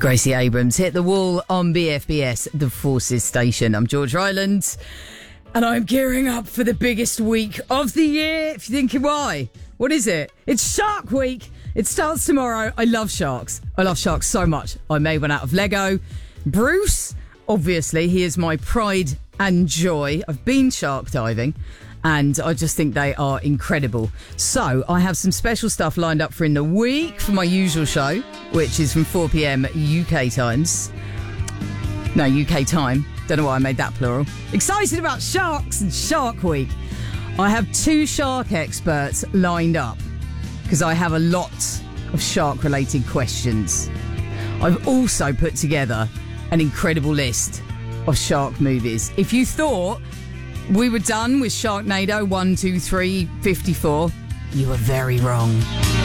Gracie Abrams hit the wall on BFBS, the Forces Station. I'm George Ryland, and I'm gearing up for the biggest week of the year. If you're thinking why, what is it? It's Shark Week. It starts tomorrow. I love sharks. I love sharks so much. I made one out of Lego. Bruce, obviously, he is my pride and joy. I've been shark diving, and I just think they are incredible. So I have some special stuff lined up for in the week for my usual show, which is from 4 p.m. UK times. No, UK time. Don't know why I made that plural. Excited about sharks and Shark Week. I have 2 shark experts lined up because I have a lot of shark-related questions. I've also put together an incredible list of shark movies. If you thought we were done with Sharknado 1, 2, 3, 54, you were very wrong.